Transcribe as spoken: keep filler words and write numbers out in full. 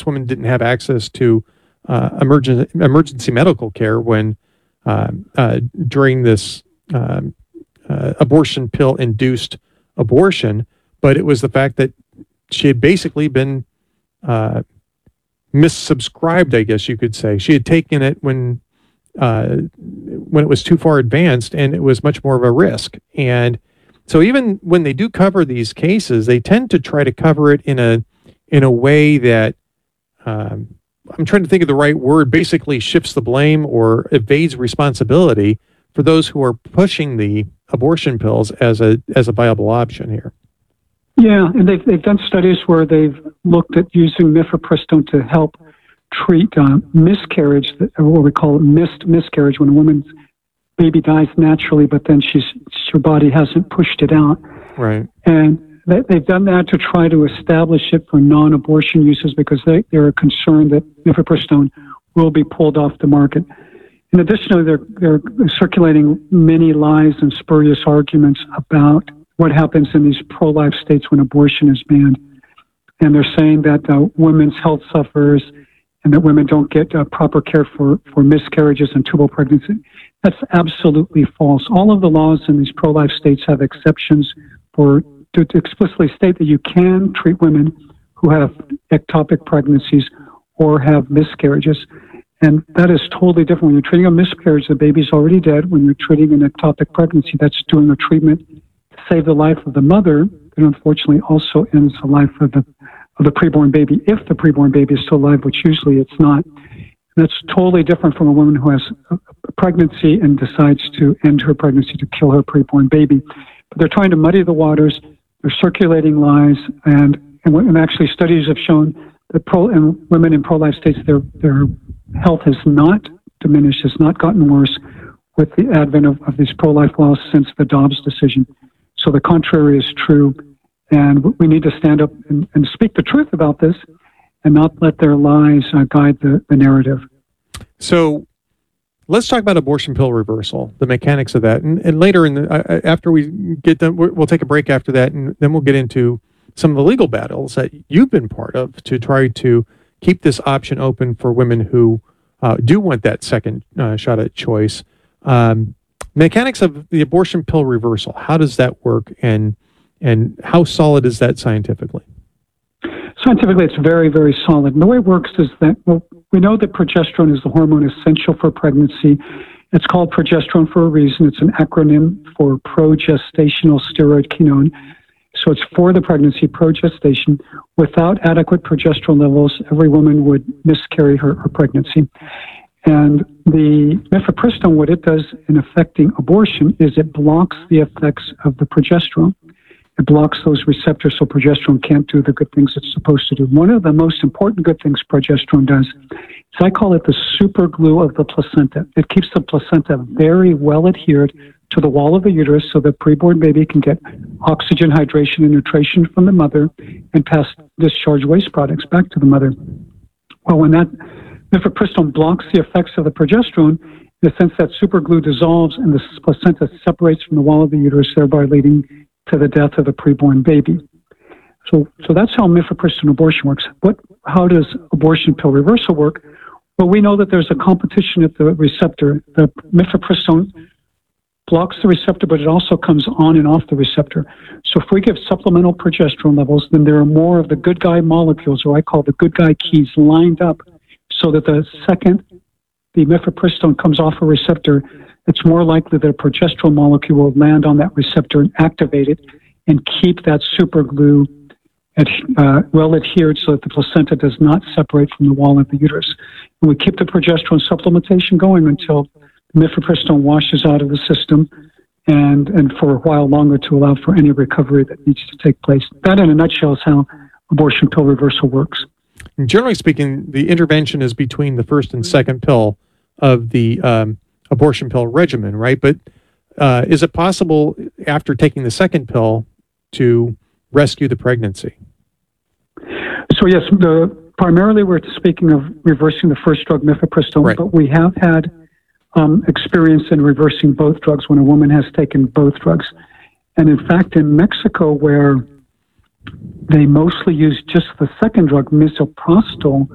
this woman didn't have access to uh, emergency emergency medical care when uh, uh, during this um, uh, abortion pill induced abortion, but it was the fact that she had basically been uh, missubscribed, I guess you could say. She had taken it when uh, when it was too far advanced, and it was much more of a risk. And so even when they do cover these cases, they tend to try to cover it in a in a way that um, I'm trying to think of the right word, basically shifts the blame or evades responsibility for those who are pushing the abortion pills as a as a viable option here. Yeah, and they've, they've done studies where they've looked at using mifepristone to help treat uh, miscarriage, or what we call missed miscarriage, when a woman's baby dies naturally, but then she's her body hasn't pushed it out. Right. And they, they've done that to try to establish it for non-abortion uses because they, they're concerned that mifepristone will be pulled off the market. In addition, they're, they're circulating many lies and spurious arguments about what happens in these pro-life states when abortion is banned. And they're saying that uh, women's health suffers and that women don't get uh, proper care for, for miscarriages and tubal pregnancy. That's absolutely false. All of the laws in these pro-life states have exceptions for to, to explicitly state that you can treat women who have ectopic pregnancies or have miscarriages. And that is totally different. When you're treating a miscarriage, the baby's already dead. When you're treating an ectopic pregnancy, that's doing a treatment to save the life of the mother, that unfortunately also ends the life of the of the preborn baby, if the preborn baby is still alive, which usually it's not. And that's totally different from a woman who has a pregnancy and decides to end her pregnancy to kill her preborn baby. But they're trying to muddy the waters. They're circulating lies, and and, and actually studies have shown that pro and women in pro-life states, their their health has not diminished, has not gotten worse with the advent of, of these pro-life laws since the Dobbs decision. So the contrary is true, and we need to stand up and, and speak the truth about this and not let their lies uh, guide the, the narrative. So let's talk about abortion pill reversal, the mechanics of that. And, and later, in the, uh, after we get done, we'll take a break after that, and then we'll get into some of the legal battles that you've been part of to try to keep this option open for women who uh, do want that second uh, shot at choice. Um, mechanics of the abortion pill reversal, how does that work, and and how solid is that scientifically? Scientifically, it's very, very solid. And the way it works is that, well, we know that progesterone is the hormone essential for pregnancy. It's called progesterone for a reason. It's an acronym for progestational steroid kinone. So it's for the pregnancy, progestation. Without adequate progesterone levels, every woman would miscarry her, her pregnancy. And the mifepristone, what it does in affecting abortion is it blocks the effects of the progesterone. It blocks those receptors so progesterone can't do the good things it's supposed to do. One of the most important good things progesterone does is I call it the super glue of the placenta. It keeps the placenta very well adhered to the wall of the uterus so the preborn baby can get oxygen, hydration, and nutrition from the mother and pass discharge waste products back to the mother. Well, when that mifepristone blocks the effects of the progesterone, in a sense that super glue dissolves and the placenta separates from the wall of the uterus, thereby leading to the death of the preborn baby. So, so that's how mifepristone abortion works. What, how does abortion pill reversal work? Well, we know that there's a competition at the receptor. The mifepristone blocks the receptor, but it also comes on and off the receptor. So if we give supplemental progesterone levels, then there are more of the good guy molecules, or I call the good guy keys, lined up so that the second the mifepristone comes off a receptor, it's more likely that a progesterone molecule will land on that receptor and activate it and keep that super glue ad, uh, well adhered so that the placenta does not separate from the wall of the uterus. And we keep the progesterone supplementation going until mifepristone washes out of the system and, and for a while longer to allow for any recovery that needs to take place. That, in a nutshell, is how abortion pill reversal works. And generally speaking, the intervention is between the first and second pill of the um, abortion pill regimen, right? But uh, is it possible after taking the second pill to rescue the pregnancy? So yes, the, primarily we're speaking of reversing the first drug, mifepristone, right. But we have had um, experience in reversing both drugs when a woman has taken both drugs. And in fact, in Mexico, where they mostly use just the second drug, misoprostol,